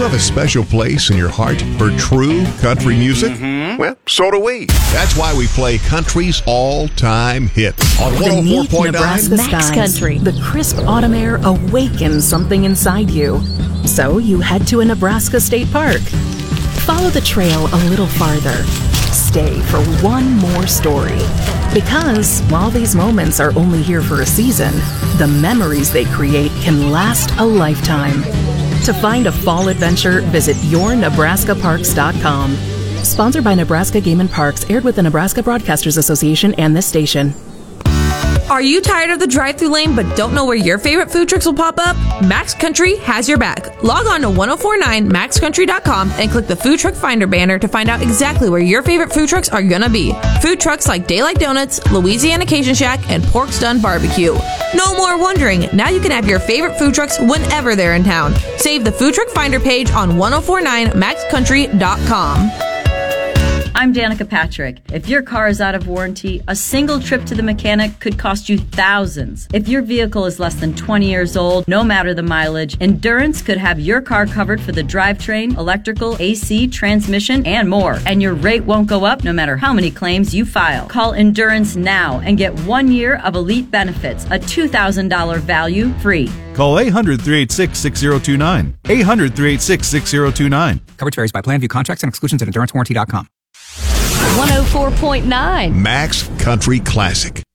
have a special place in your heart for true country music? Well, so do we. That's why we play country's all-time hits on Beneath 104.9 Nebraska Max skies, Country. the crisp autumn air awakens something inside you. So you head to a Nebraska state park. Follow the trail a little farther. Stay for one more story. Because while these moments are only here for a season, the memories they create can last a lifetime. To find a fall adventure, visit yournebraskaparks.com. Sponsored by Nebraska Game and Parks, aired with the Nebraska Broadcasters Association and this station. Are you tired of the drive-thru lane but don't know where your favorite food trucks will pop up? Max Country has your back. Log on to 1049maxcountry.com and click the Food Truck Finder banner to find out exactly where your favorite food trucks are gonna be. Food trucks like Daylight Donuts, Louisiana Cajun Shack, and Pork's Done Barbecue. No more wondering. Now you can have your favorite food trucks whenever they're in town. Save the Food Truck Finder page on 1049maxcountry.com. I'm Danica Patrick. If your car is out of warranty, a single trip to the mechanic could cost you thousands. If your vehicle is less than 20 years old, no matter the mileage, Endurance could have your car covered for the drivetrain, electrical, AC, transmission, and more. And your rate won't go up no matter how many claims you file. Call Endurance now and get 1 year of elite benefits, a $2,000 value free. Call 800-386-6029. 800-386-6029. Coverage varies by plan. View contracts and exclusions at endurancewarranty.com. 104.9 Max Country Classic.